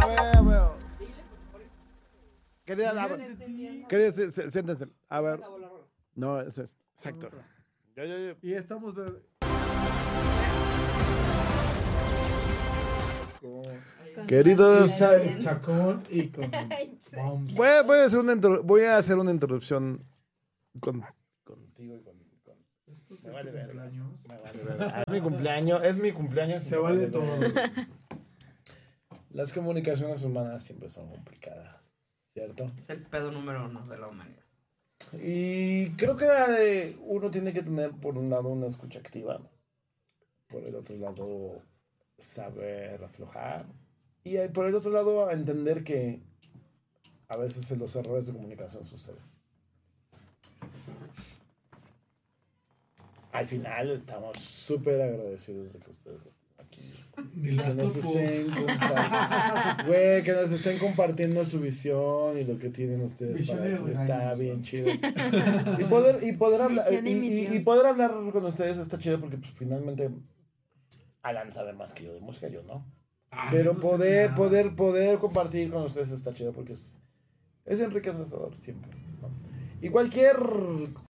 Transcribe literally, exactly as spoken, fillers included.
ver, ver. Querida, a ver. Querida, sí, sí, siéntense. A ver. No, eso es. Exacto. Yo, yo, yo. Y estamos de... Con... Queridos. Isa, el Chacón y con... Bombs. Voy a, voy a hacer una introdu- voy a hacer una introducción con, contigo y con, con- me vale ver. Cumpleaños. Me vale verga. Es mi cumpleaños, es mi cumpleaños. Se me vale verga. todo. Las comunicaciones humanas siempre son complicadas, ¿cierto? Es el pedo número uno de la humanidad. Y creo que eh, uno tiene que tener por un lado una escucha activa, por el otro lado saber aflojar y eh, por el otro lado entender que a veces los errores de comunicación suceden. Al final estamos súper agradecidos de que ustedes estén aquí. Ni Que las nos, topo. estén compa- Güey, que nos estén compartiendo su visión y lo que tienen ustedes para Visioneros decir. Está años, bien ¿no? chido. Y poder, y poder hablar Visión y, y y- misión. y poder hablar con ustedes está chido porque pues, finalmente Alan sabe más que yo de música, yo no. Ay, Pero no sé poder, nada. poder, poder compartir con ustedes está chido porque es, es enriquecedor siempre, ¿no? Y cualquier